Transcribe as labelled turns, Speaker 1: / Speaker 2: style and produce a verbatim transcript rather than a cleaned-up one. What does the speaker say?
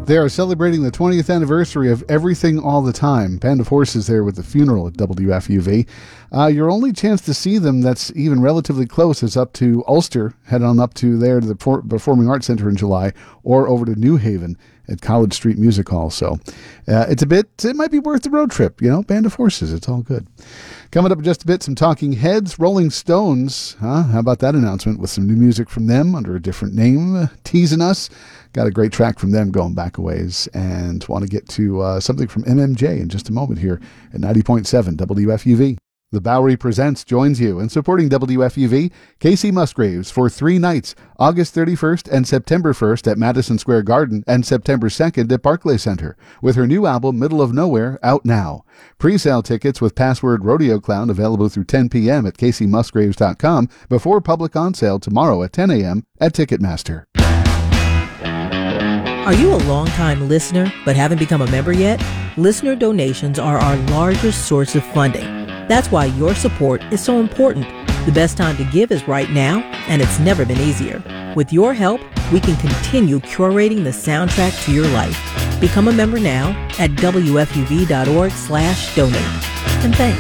Speaker 1: They are celebrating the twentieth anniversary of Everything All the Time. Band of Horses there with the funeral at W F U V. Uh, your only chance to see them that's even relatively close is up to Ulster. Head on up to there to the Performing Arts Center in July, or over to New Haven at College Street Music Hall. So uh, it's a bit, it might be worth the road trip, you know, Band of Horses, it's all good. Coming up in just a bit, some Talking Heads, Rolling Stones. Huh? How about that announcement with some new music from them under a different name, uh, teasing us. Got a great track from them going back a ways, and want to get to uh, something from M M J in just a moment here at ninety point seven W F U V. The Bowery Presents joins you in supporting W F U V, Casey Musgraves, for three nights, August thirty-first and September first at Madison Square Garden and September second at Barclays Center, with her new album, Middle of Nowhere, out now. Pre-sale tickets with password Rodeo Clown available through ten p.m. at casey musgraves dot com, before public on sale tomorrow at ten a.m. at Ticketmaster.
Speaker 2: Are you a long-time listener but haven't become a member yet? Listener donations are our largest source of funding. That's why your support is so important. The best time to give is right now, and it's never been easier. With your help, we can continue curating the soundtrack to your life. Become a member now at W F U V dot org slash donate. And thanks.